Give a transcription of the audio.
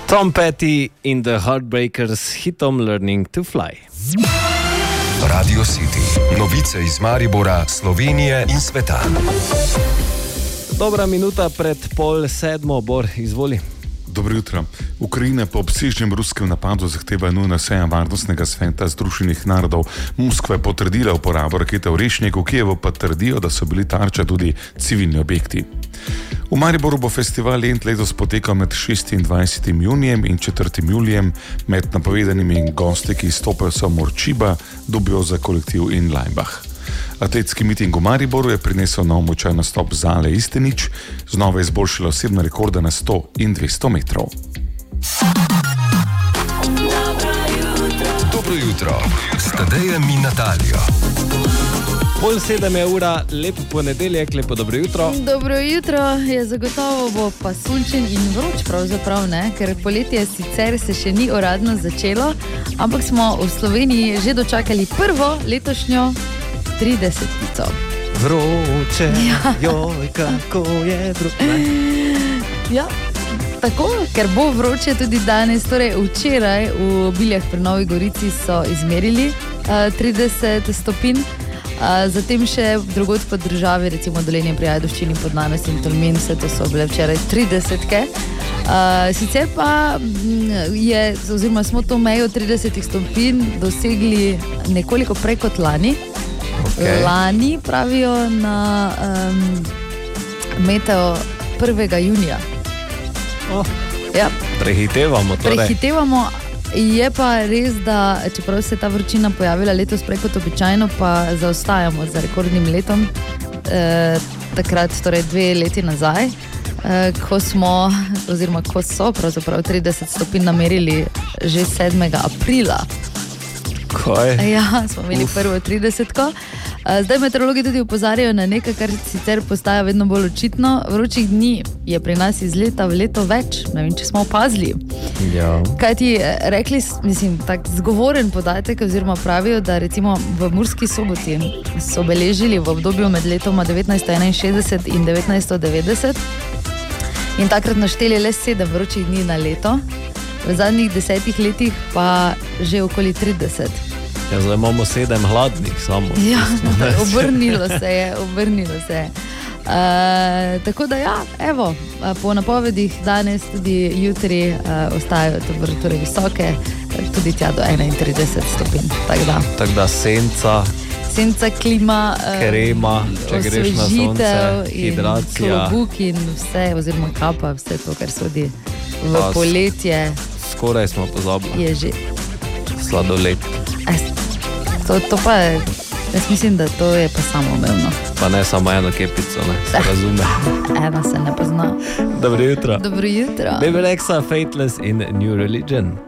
Tom Petty in the Heartbreakers hitom Learning to Fly. Radio City. Novice iz Maribora, Slovenije in sveta. Dobra minuta pred 6:30, Bor, izvoli. Dobro jutro. Ukrajina po obsežnem ruskem napadu zahteva nujna seja Varnostnega sveta Združenih narodov. Moskva je potrdila uporabo rakete Orešnik, v Kijevu pa trdijo, da so bili tarča tudi civilni objekti. V Mariboru bo festival Lent letos potekal med 26. junijem in 4. julijem. Med napovedanimi gosti, ki izstopajo, so Morčiba, Dubioza kolektiv in Lajbah. Atletski miting v Mariboru je prinesel nov močan nastop Zale Istenič, znova izboljšala osebna rekorda na 100 in 200 metrov. Dobro jutro, s Tadejem in Natalijo. 6:30 je ura, lepo ponedeljek, lepo dobro jutro. Dobro jutro, je zagotovo bo pa sončen in vroč pravzaprav, ne? Ker poletje sicer se še ni uradno začelo, ampak smo v Sloveniji že dočakali prvo letošnjo 30-tico. Vroče, joj, kako je vroče. Ja, tako, ker bo vroče tudi danes, torej včeraj v Biljah pri Novi Gorici so izmerili 30 stopinj. Zatem še drugod po državi, recimo Dolenje pri Ajdovščini, Podnames in Tolmin, vse to so bile včeraj 30-ke. Sicer pa smo to mejo 30 stopinj dosegli nekoliko prej kot lani. Okay. Lani pravijo na meteo 1. junija. Ja. Prehitevamo torej. Prehitevamo. Je pa res, da čeprav se je ta vročina pojavila letos prej kot običajno, pa zaostajamo za rekordnim letom, takrat, torej 2 leti nazaj, ko so pravzaprav 30 stopinj namerili že 7. aprila. Kaj? Ja, smo imeli prvo 30-ko. Zdaj meteorologi tudi opozarjajo na nekaj, kar sicer postaja vedno bolj očitno. Vročih dni je pri nas iz leta v leto več, ne vem, če smo opazili. Ja. Kaj ti rekli, tak zgovoren podatek, oziroma pravijo, da recimo v Murski Soboti so beležili v obdobju med letoma 1961 in 1990 in takrat našteli le 7 vročih dni na leto. V zadnjih 10 letih pa že okoli 30. Ja, zdaj imamo 7 hladnih samo. Ja, obrnilo se je. Tako da ja, evo, po napovedih danes tudi jutri ostajajo temperature visoke, tudi tja do 31 stopinj. Tako da senca, klima, krema, če greš na sonce, hidracija, klobuk in vse, oziroma kapa, vse to, kar sodi v poletje. Skoraj smo pozabili. Je že. Sladoled. To pa je, jaz mislim, da to je pa samoumevno. Pa ne samo eno kepico, ne, se razume. Ena se ne pozna. Dobro jutro. Dobro jutro. Baby Rexha, Fateless in New Religion.